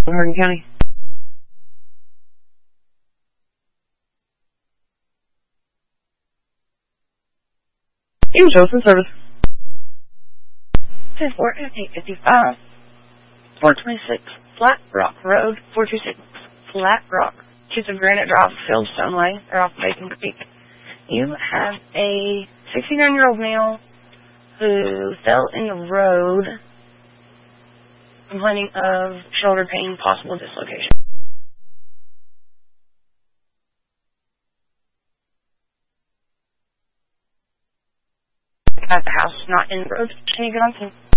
Hardin County. Human Social Service. 10-4 and 855. 426 Flat Rock Road, 426 Flat Rock. Kids of Granite Drive, Fieldstone Way. They're off Bacon Creek. You have a 69-year-old male who fell in the road, complaining of shoulder pain, possible dislocation. At the house, not in the road. Can you get on to